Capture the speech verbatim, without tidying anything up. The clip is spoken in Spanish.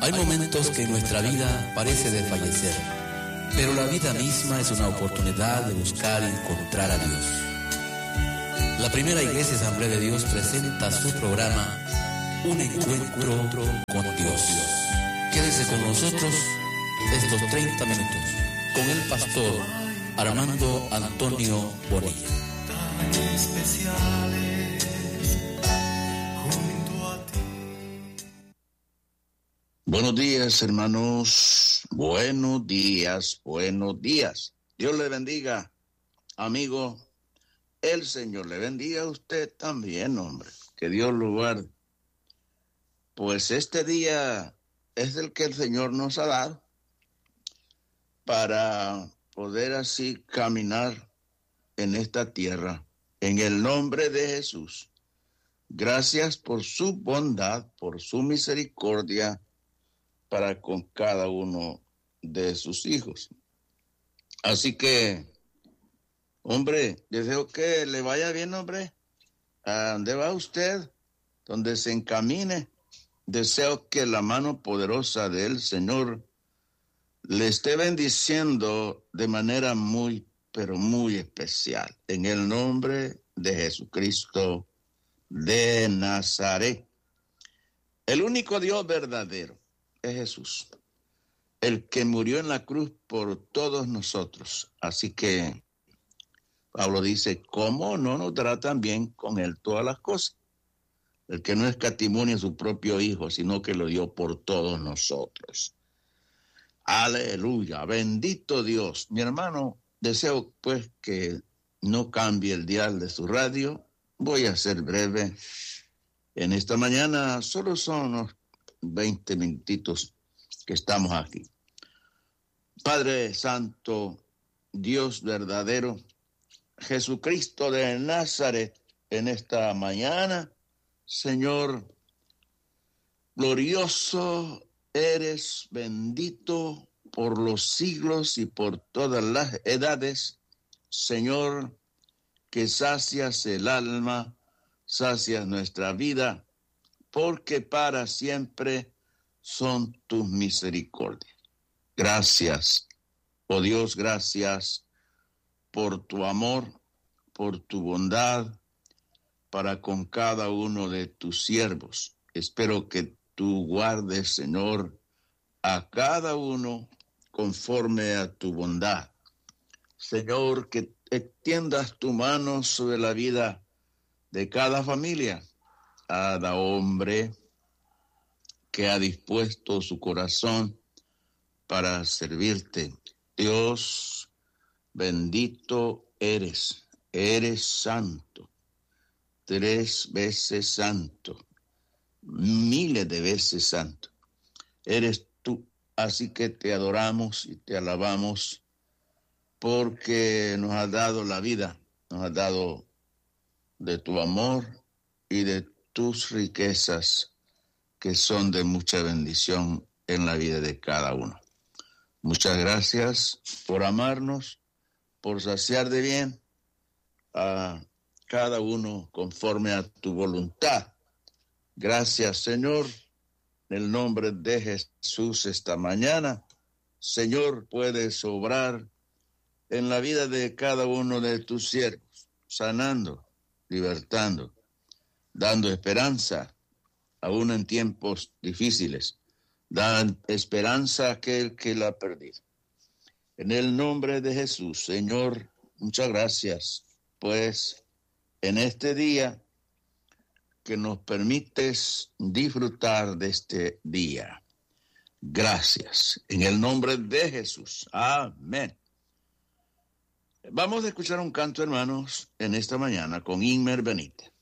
Hay momentos que nuestra vida parece desfallecer, pero la vida misma es una oportunidad de buscar y encontrar a Dios. La Primera Iglesia Asamblea de Dios presenta su programa Un Encuentro con Dios. Quédese con nosotros estos treinta minutos con el pastor Armando Antonio Bonilla. Buenos días, hermanos. Buenos días, buenos días. Dios le bendiga, amigo. El Señor le bendiga a usted también, hombre. Que Dios lo guarde. Pues este día es el que el Señor nos ha dado para poder así caminar en esta tierra. En el nombre de Jesús. Gracias por su bondad, por su misericordia para con cada uno de sus hijos. Así que, hombre, deseo que le vaya bien, hombre. ¿A dónde va usted? Donde se encamine. Deseo que la mano poderosa del Señor le esté bendiciendo de manera muy, pero muy especial. En el nombre de Jesucristo de Nazaret. El único Dios verdadero es Jesús, el que murió en la cruz por todos nosotros. Así que Pablo dice, ¿cómo no nos dará también con él todas las cosas? El que no escatimó ni a su propio hijo, sino que lo dio por todos nosotros. Aleluya, bendito Dios. Mi hermano, deseo pues que no cambie el dial de su radio. Voy a ser breve. En esta mañana solo son unos veinte minutitos que estamos aquí. Padre Santo, Dios verdadero, Jesucristo de Nazaret, en esta mañana, Señor, glorioso eres, bendito por los siglos y por todas las edades, Señor, que sacias el alma, sacias nuestra vida, porque para siempre son tus misericordias. Gracias, oh Dios, gracias por tu amor, por tu bondad para con cada uno de tus siervos. Espero que tú guardes, Señor, a cada uno conforme a tu bondad. Señor, que extiendas tu mano sobre la vida de cada familia, cada hombre que ha dispuesto su corazón para servirte. Dios, bendito eres, eres santo, tres veces santo, miles de veces santo. Eres tú, así que te adoramos y te alabamos porque nos has dado la vida, nos has dado de tu amor y de tus riquezas que son de mucha bendición en la vida de cada uno. Muchas gracias por amarnos, por saciar de bien a cada uno conforme a tu voluntad. Gracias, Señor, en el nombre de Jesús esta mañana. Señor, puedes obrar en la vida de cada uno de tus siervos, sanando, libertando, dando esperanza, aún en tiempos difíciles. Dan esperanza a aquel que la ha perdido. En el nombre de Jesús, Señor, muchas gracias, pues en este día que nos permites disfrutar de este día. Gracias. En el nombre de Jesús. Amén. Vamos a escuchar un canto, hermanos, en esta mañana con Inmer Benítez.